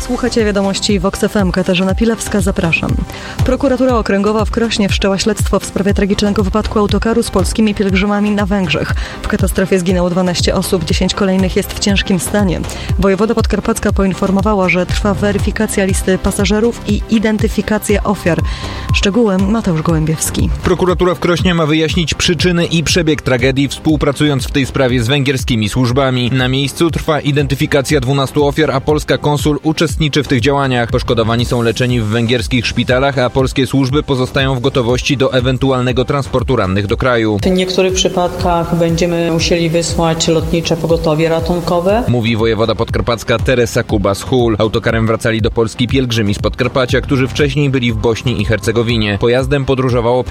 Słuchacie wiadomości Vox FM. Katarzyna Pilewska, zapraszam. Prokuratura Okręgowa w Krośnie wszczęła śledztwo w sprawie tragicznego wypadku autokaru z polskimi pielgrzymami na Węgrzech. W katastrofie zginęło 12 osób, 10 kolejnych jest w ciężkim stanie. Wojewoda podkarpacka poinformowała, że trwa weryfikacja listy pasażerów i identyfikacja ofiar. Szczegóły Mateusz Gołębiewski. Prokuratura w Krośnie ma wyjaśnić przyczyny i przebieg tragedii, współpracując w tej sprawie z węgierskimi służbami. Na miejscu trwa identyfikacja 12 ofiar, a polska konsul uczestniczy w tych działaniach. Poszkodowani są leczeni w węgierskich szpitalach, a polskie służby pozostają w gotowości do ewentualnego transportu rannych do kraju. W niektórych przypadkach będziemy musieli wysłać lotnicze pogotowie ratunkowe. Mówi wojewoda podkarpacka Teresa Kubas-Hul. Autokarem wracali do Polski pielgrzymi z Podkarpacia, którzy wcześniej byli w Bośni i Hercegowinie. Pojazdem podróżowało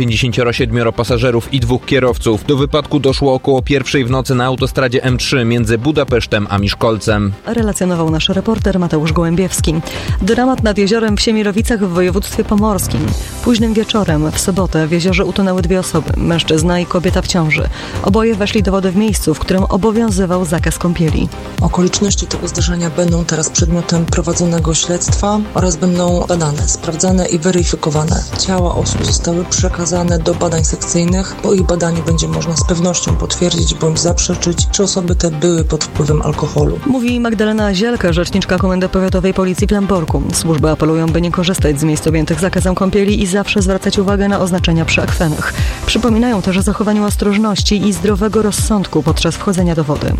57 pasażerów i 2 kierowców. Do wypadku doszło około 1:00 w nocy na autostradzie M3 między Budapesztem a Miszkolcem. Relacjonował nasz reporter Mateusz Gołębiewski. Dramat nad jeziorem w Siemirowicach w województwie pomorskim. Późnym wieczorem w sobotę w jeziorze utonęły 2 osoby, mężczyzna i kobieta w ciąży. Oboje weszli do wody w miejscu, w którym obowiązywał zakaz kąpieli. Okoliczności tego zdarzenia będą teraz przedmiotem prowadzonego śledztwa oraz będą badane, sprawdzane i weryfikowane. Ciała osób zostały przekazane do badań sekcyjnych. Po ich badaniu będzie można z pewnością potwierdzić bądź zaprzeczyć, czy osoby te były pod wpływem alkoholu. Mówi Magdalena Zielka, rzeczniczka Komendy Powiatowej Policji w Lęborku. Służby apelują, by nie korzystać z miejsc objętych zakazem kąpieli i zawsze zwracać uwagę na oznaczenia przy akwenach. Przypominają też o zachowaniu ostrożności i zdrowego rozsądku podczas wchodzenia do wody.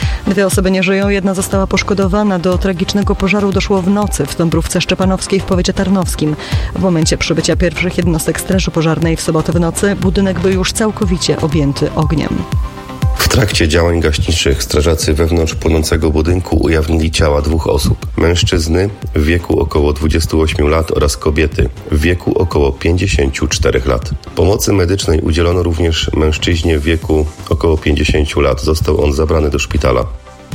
2 osoby nie żyją, 1 została poszkodowana. Do tragicznego pożaru doszło w nocy w Dąbrówce Szczepanowskiej w powiecie tarnowskim. W momencie przybycia pierwszych jednostek Straży Pożarnej w sobotę w nocy budynek był już całkowicie objęty ogniem. W trakcie działań gaśniczych strażacy wewnątrz płonącego budynku ujawnili ciała 2 osób. Mężczyzny w wieku około 28 lat oraz kobiety w wieku około 54 lat. Pomocy medycznej udzielono również mężczyźnie w wieku około 50 lat. Został on zabrany do szpitala.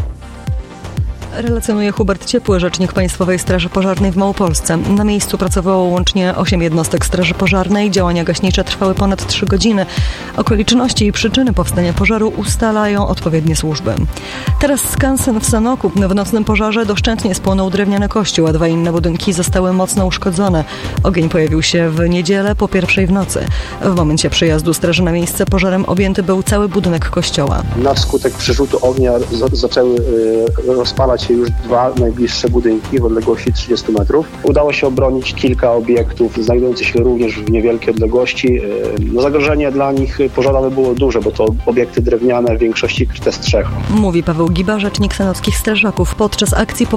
Relacjonuje Hubert Ciepły, rzecznik Państwowej Straży Pożarnej w Małopolsce. Na miejscu pracowało łącznie 8 jednostek Straży Pożarnej. Działania gaśnicze trwały ponad 3 godziny. Okoliczności i przyczyny powstania pożaru ustalają odpowiednie służby. Teraz skansen w Sanoku. W nocnym pożarze doszczętnie spłonął drewniany kościół, a 2 inne budynki zostały mocno uszkodzone. Ogień pojawił się w niedzielę po 1:00 w nocy. W momencie przyjazdu straży na miejsce pożarem objęty był cały budynek kościoła. Na skutek przerzutu ognia zaczęły rozpalać się już 2 najbliższe budynki w odległości 30 metrów. Udało się obronić kilka obiektów znajdujących się również w niewielkiej odległości. Zagrożenie dla nich pożarowe było duże, bo to obiekty drewniane, w większości kryte strzechą. Mówi Paweł Giba, rzecznik sanockich strażaków. Podczas akcji